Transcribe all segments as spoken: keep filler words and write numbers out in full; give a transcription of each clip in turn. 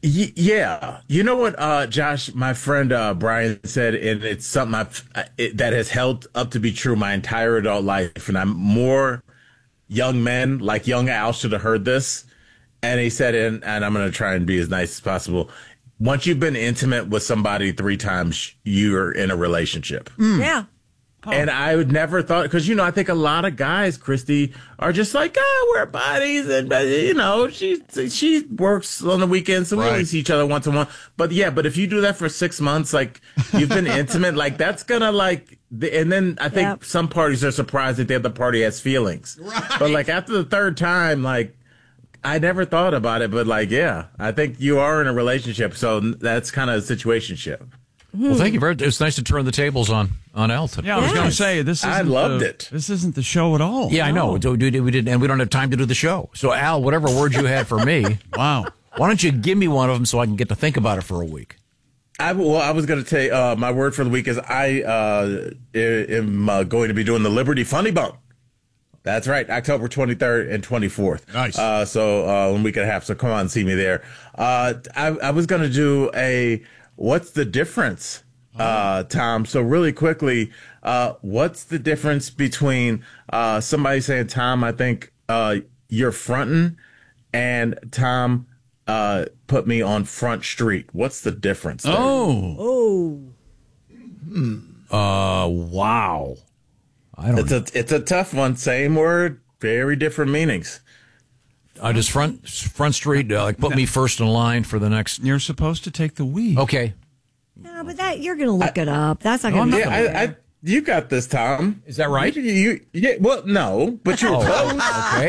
Y- yeah. You know what, uh, Josh, my friend uh, Brian said, and it's something I've, it, that has held up to be true my entire adult life. And I'm more young men, like young Al, should have heard this. And he said, and, and I'm going to try and be as nice as possible. Once you've been intimate with somebody three times, you're in a relationship. Mm. Yeah. Oh. And I would never thought, because, you know, I think a lot of guys, Christy, are just like, oh, we're buddies. And, you know, she she works on the weekends, so we Right. only see each other once a month. But yeah, but if you do that for six months, like, you've been intimate, like, that's going to, like, the, and then I think Yep. some parties are surprised that the other party has feelings. Right. But, like, after the third time, like, I never thought about it, but, like, yeah, I think you are in a relationship. So that's kind of a situationship. Well, thank you very much. It's nice to turn the tables on on Elton. Yeah, I was Yes. going to say this. I Isn't loved the, it. This isn't the show at all. Yeah, I know. We did, we did, and we don't have time to do the show. So, Al, whatever words you had for me, Wow. why don't you give me one of them so I can get to think about it for a week? I, well, I was going to say uh, my word for the week is I uh, am uh, going to be doing the Liberty Funny Bone. That's right, October twenty-third and twenty-fourth. Nice. Uh, so uh, one week and a half. So come on and see me there. Uh, I, I was going to do a what's the difference, uh, Tom? So really quickly, uh, what's the difference between uh, somebody saying, Tom, I think uh, you're fronting, and Tom uh, put me on Front Street. What's the difference there? Oh. Oh. Uh, wow. I don't It's a it's a tough one. Same word, very different meanings. I just front front street, uh, like put me first in line for the next. You're supposed to take the weed. Okay. No, but that you're going to look it up. That's not No, going I'm to not be Yeah, I, I you got this, Tom. Is that right? You, you yeah. Well, no, but you're close.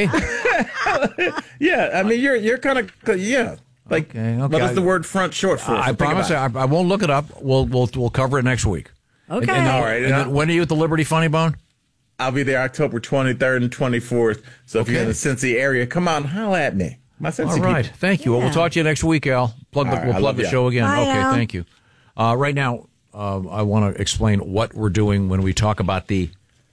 Okay. Yeah, I mean you're you're kind of yeah. Like Okay, what okay. is the word front short for? I So think promise I, about it. I won't look it up. We'll we'll we'll cover it next week. Okay. And, and, All right, And and then I- when are you at the Liberty Funny Bone? I'll be there October twenty-third and twenty-fourth. So if you're in the Cincy area, come on, holla at me. My Cincy All right. people. Thank you. Well, we'll Yeah. talk to you next week, Al. Plug the, All right, we'll I plug love the ya. show again. Bye, okay. Al. Thank you. Uh, right now, uh, I want to explain what we're doing when we talk about the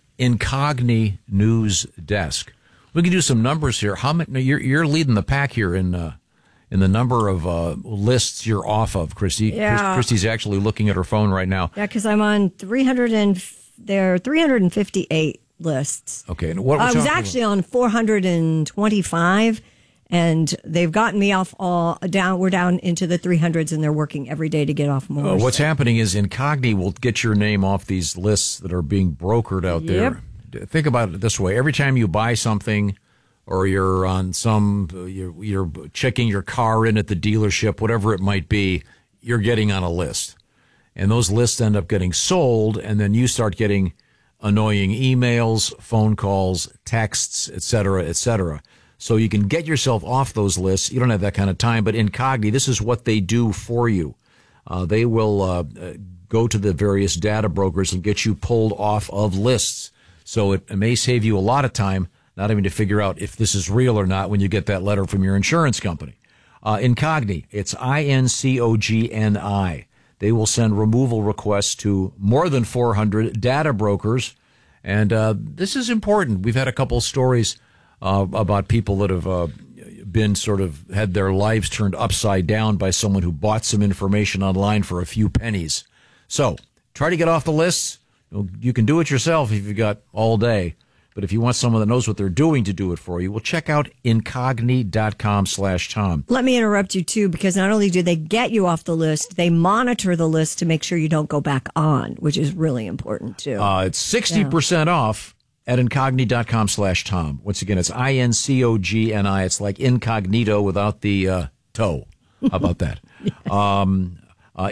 Incogni News Desk. We can do some numbers here. How many? You're, you're leading the pack here in uh, in the number of uh, lists you're off of, Christy. Yeah. Christy's actually looking at her phone right now. Yeah, because I'm on three hundred and there are three hundred fifty-eight lists. Okay. And what we're I was talking actually on four hundred twenty-five, and they've gotten me off all down. We're down into the three hundreds, and they're working every day to get off more. Uh, what's so. happening is Incogni will get your name off these lists that are being brokered out there. Think about it this way. Every time you buy something or you're on some, you're, you're checking your car in at the dealership, whatever it might be, you're getting on a list. And those lists end up getting sold, and then you start getting annoying emails, phone calls, texts, et cetera, et cetera. So you can get yourself off those lists. You don't have that kind of time, but Incogni, this is what they do for you. Uh, they will uh, go to the various data brokers and get you pulled off of lists. So it, it may save you a lot of time not having to figure out if this is real or not when you get that letter from your insurance company. Uh, Incogni, it's I N C O G N I. They will send removal requests to more than four hundred data brokers. And uh, this is important. We've had a couple of stories uh, about people that have uh, been sort of had their lives turned upside down by someone who bought some information online for a few pennies. So try to get off the lists. You can do it yourself if you've got all day. But if you want someone that knows what they're doing to do it for you, well, check out incogni.com slash Tom. Let me interrupt you, too, because not only do they get you off the list, they monitor the list to make sure you don't go back on, which is really important, too. Uh, it's sixty percent yeah. off at incogni.com slash Tom. Once again, it's I N C O G N I. It's like incognito without the uh, toe. How about that? Yes. um, uh,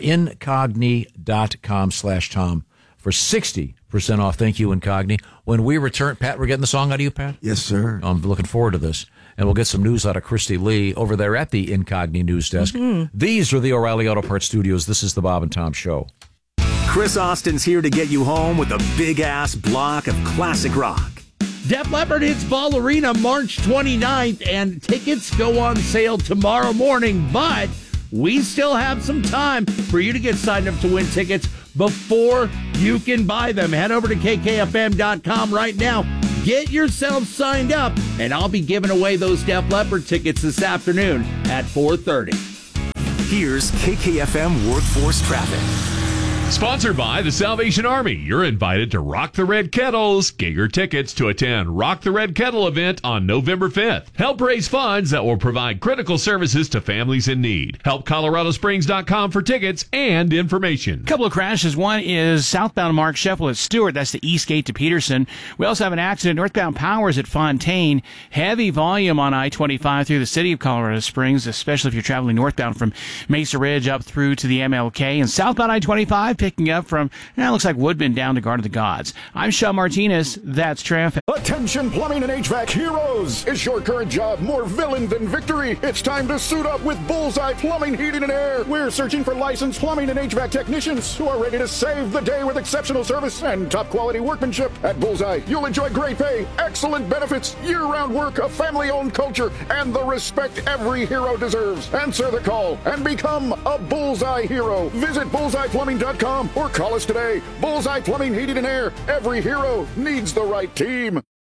incogni.com slash Tom for sixty percent off. Thank you, Incogni. When we return, Pat, we're getting the song out of you, Pat? Yes, sir. I'm looking forward to this. And we'll get some news out of Christy Lee over there at the Incogni News Desk. Mm-hmm. These are the O'Reilly Auto Parts Studios. This is the Bob and Tom Show. Chris Austin's here to get you home with a big-ass block of classic rock. Def Leppard hits Ball Arena March twenty-ninth, and tickets go on sale tomorrow morning, but we still have some time for you to get signed up to win tickets before you can buy them. Head over to K K F M dot com right now. Get yourself signed up, and I'll be giving away those Def Leppard tickets this afternoon at four thirty. Here's K K F M Workforce Traffic. Sponsored by the Salvation Army, you're invited to Rock the Red Kettles. Get your tickets to attend Rock the Red Kettle event on November fifth. Help raise funds that will provide critical services to families in need. Help Colorado Springs dot com for tickets and information. A couple of crashes. One is southbound Mark Sheffel at Stewart. That's the east gate to Peterson. We also have an accident northbound Powers at Fontaine. Heavy volume on I twenty-five through the city of Colorado Springs, especially if you're traveling northbound from Mesa Ridge up through to the M L K. And southbound I twenty-five picking up from, eh, looks like Woodman down to Garden of the Gods. I'm Sean Martinez. That's traffic. Attention plumbing and H V A C heroes! Is your current job more villain than victory? It's time to suit up with Bullseye Plumbing, Heating, and Air. We're searching for licensed plumbing and H V A C technicians who are ready to save the day with exceptional service and top quality workmanship. At Bullseye, you'll enjoy great pay, excellent benefits, year-round work, a family-owned culture, and the respect every hero deserves. Answer the call and become a Bullseye hero. Visit bullseye plumbing dot com or call us today. Bullseye Plumbing, Heating, and Air. Every hero needs the right team.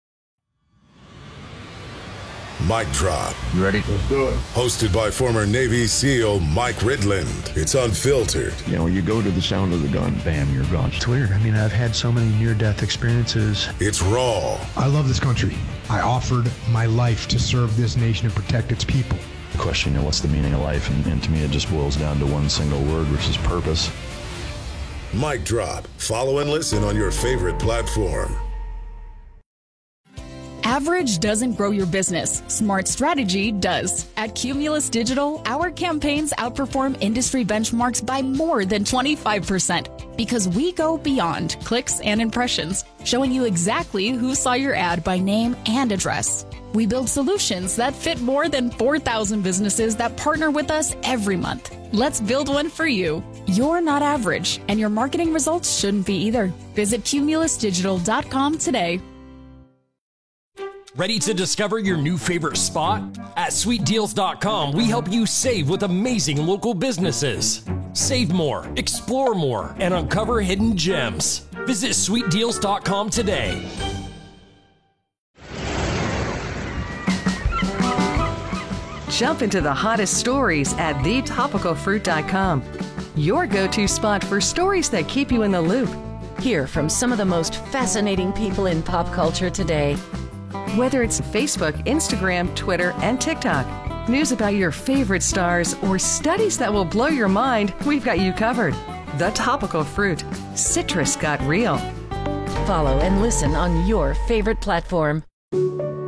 Mic Drop. You ready? Let's do it. Hosted by former Navy SEAL Mike Ridland. It's unfiltered. You know, you go to the sound of the gun, bam, you're gone. It's weird. I mean, I've had so many near-death experiences. It's raw. I love this country. I offered my life to serve this nation and protect its people. The question, you know, what's the meaning of life? And, and to me, it just boils down to one single word, which is purpose. Mic Drop. Follow and listen on your favorite platform. Average doesn't grow your business. Smart strategy does. At Cumulus Digital, our campaigns outperform industry benchmarks by more than twenty-five percent because we go beyond clicks and impressions, showing you exactly who saw your ad by name and address. We build solutions that fit more than four thousand businesses that partner with us every month. Let's build one for you. You're not average, and your marketing results shouldn't be either. Visit cumulus digital dot com today. Ready to discover your new favorite spot? At sweet deals dot com, we help you save with amazing local businesses. Save more, explore more, and uncover hidden gems. Visit sweet deals dot com today. Jump into the hottest stories at the topical fruit dot com. Your go-to spot for stories that keep you in the loop. Hear from some of the most fascinating people in pop culture today. Whether it's Facebook, Instagram, Twitter, and TikTok, news about your favorite stars, or studies that will blow your mind, we've got you covered. The Topical Fruit. Citrus got real. Follow and listen on your favorite platform.